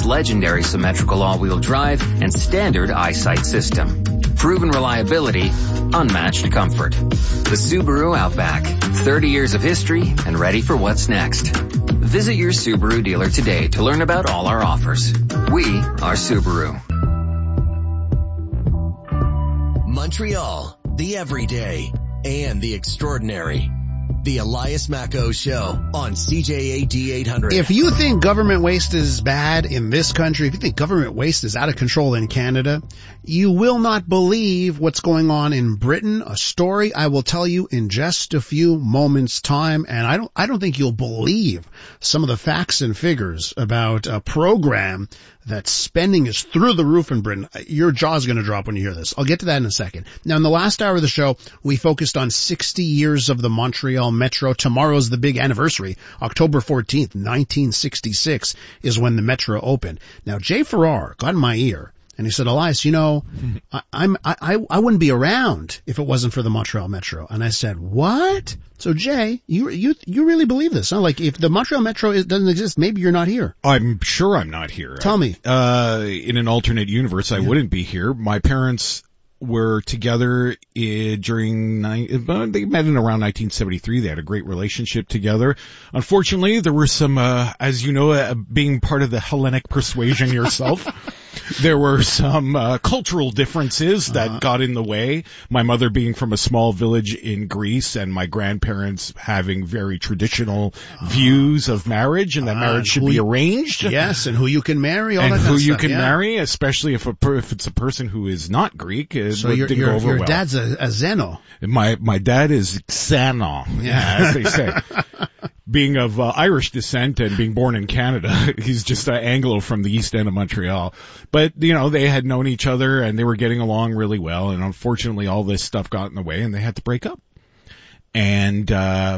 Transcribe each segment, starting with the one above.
legendary symmetrical all-wheel drive and standard eyesight system. Proven reliability, unmatched comfort. The Subaru Outback. 30 years of history and ready for what's next. Visit your Subaru dealer today to learn about all our offers. We are Subaru. Montreal, the everyday and the extraordinary. The Elias Macco Show on CJAD 800. If you think government waste is bad in this country, if you think government waste is out of control in Canada, you will not believe what's going on in Britain, a story I will tell you in just a few moments' time. And I don't think you'll believe some of the facts and figures about a program that spending is through the roof in Britain. Your jaw's going to drop when you hear this. I'll get to that in a second. Now, in the last hour of the show, we focused on 60 years of the Montreal Metro. Tomorrow's the big anniversary. October 14th, 1966 is when the Metro opened. Now, Jay Farrar got in my ear and he said, Elias, you know, I wouldn't be around if it wasn't for the Montreal Metro. And I said, what? So Jay, you really believe this? Huh? Like if the Montreal Metro doesn't exist, maybe you're not here. I'm sure I'm not here. Tell me. In an alternate universe, I wouldn't be here. My parents were together during, they met in around 1973. They had a great relationship together. Unfortunately, there were some, as you know, being part of the Hellenic persuasion yourself, there were some cultural differences that got in the way. My mother being from a small village in Greece and my grandparents having very traditional views of marriage and that marriage should be arranged. Yes, and who you can marry, all and that kind who of you stuff, can marry, especially if it's a person who is not Greek. So your dad's a Zeno. My dad is Xeno, as they say. Being of Irish descent and being born in Canada, he's just Anglo from the East End of Montreal. But, you know, they had known each other and they were getting along really well. And unfortunately, all this stuff got in the way and they had to break up. And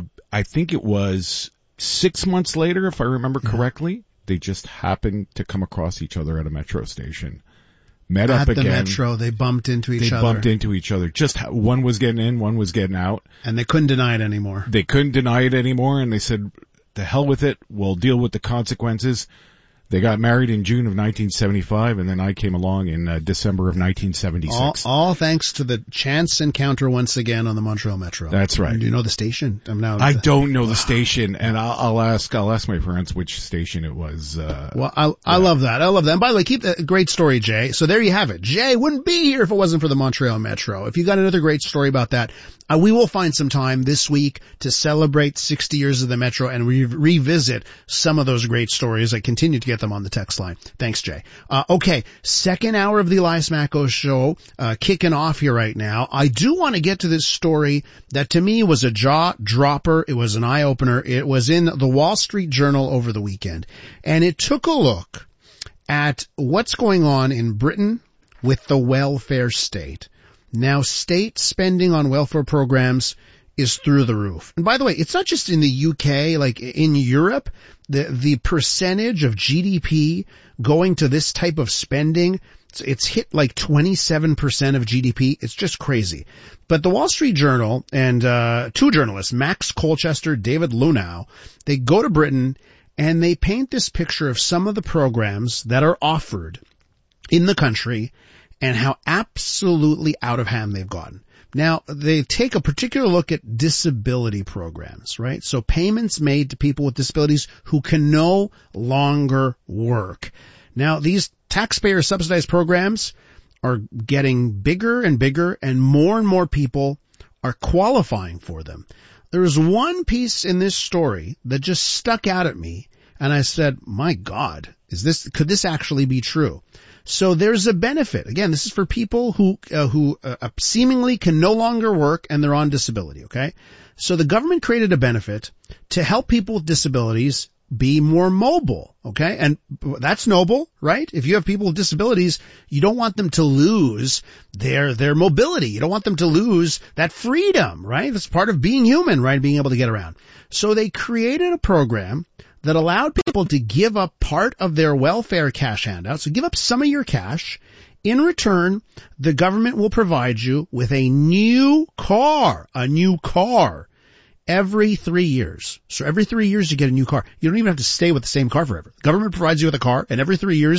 I think it was 6 months later, if I remember correctly, they just happened to come across each other at a metro station. Met up again. At the metro, they bumped into each other. They bumped into each other. Just one was getting in, one was getting out. And they couldn't deny it anymore. They couldn't deny it anymore, and they said, the hell with it, we'll deal with the consequences. They got married in June of 1975, and then I came along in December of 1976. All thanks to the chance encounter once again on the Montreal Metro. That's right. Do you know the station? I don't know the station, and I'll ask my parents which station it was. Well, I love that. I love that. And by the way, keep that great story, Jay. So there you have it. Jay wouldn't be here if it wasn't for the Montreal Metro. If you got another great story about that, we will find some time this week to celebrate 60 years of the Metro and revisit some of those great stories. I continue to get them on the text line. Thanks, Jay. Okay, second hour of the Elias Macco Show, kicking off here right now. I do want to get to this story that to me was a jaw dropper. It was an eye opener. It was in the Wall Street Journal over the weekend, and it took a look at what's going on in Britain with the welfare state. Now, state spending on welfare programs is through the roof. And by the way, it's not just in the UK, like in Europe, the percentage of GDP going to this type of spending, it's hit like 27% of GDP. It's just crazy. But the Wall Street Journal and two journalists, Max Colchester, David Lunow, they go to Britain and they paint this picture of some of the programs that are offered in the country and how absolutely out of hand they've gotten. Now, they take a particular look at disability programs, right? So payments made to people with disabilities who can no longer work. Now, these taxpayer subsidized programs are getting bigger and bigger, and more people are qualifying for them. There was one piece in this story that just stuck out at me, and I said, my God, could this actually be true? So there's a benefit. Again, this is for people who seemingly can no longer work and they're on disability, okay? So the government created a benefit to help people with disabilities be more mobile, okay? And that's noble, right? If you have people with disabilities, you don't want them to lose their mobility. You don't want them to lose that freedom, right? That's part of being human, right? Being able to get around. So they created a program that allowed people to give up part of their welfare cash handout. So give up some of your cash. In return, the government will provide you with a new car every 3 years. So every 3 years you get a new car. You don't even have to stay with the same car forever. The government provides you with a car, and every 3 years